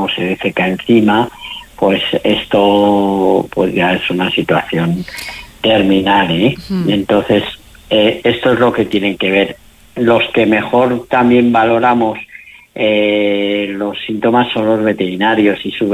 o se defeca encima, pues esto pues ya es una situación terminal, ¿eh? Entonces, esto es lo que tienen que ver. Los que mejor también valoramos los síntomas son los veterinarios y su